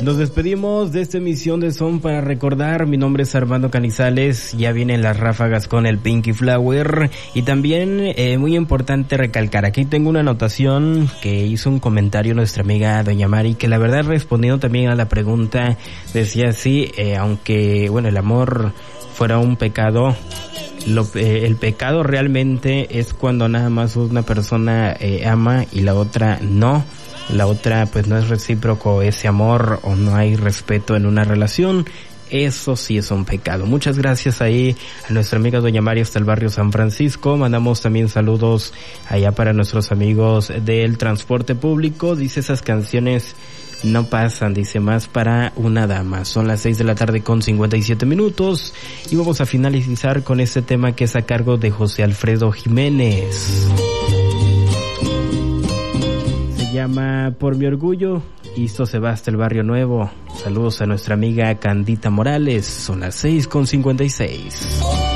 Nos despedimos de esta emisión de Son para Recordar. Mi nombre es Armando Canizales. Ya vienen las ráfagas con el Pinky Flower. Y también, muy importante recalcar, aquí tengo una anotación que hizo un comentario nuestra amiga Doña Mari, que la verdad, respondiendo también a la pregunta, decía así, aunque, bueno, el amor fuera un pecado, el pecado realmente es cuando nada más una persona ama y la otra no. La otra pues no es recíproco ese amor o no hay respeto en una relación. Eso sí es un pecado. Muchas gracias ahí a nuestra amiga Doña María hasta el barrio San Francisco. Mandamos también saludos allá para nuestros amigos del transporte público. Dice, esas canciones no pasan, dice, más para una dama. Son las 6:57 p.m. y vamos a finalizar con este tema que es a cargo de José Alfredo Jiménez. Se llama Por mi orgullo y esto se va hasta el Barrio Nuevo. Saludos a nuestra amiga Candita Morales. Son las 6:56.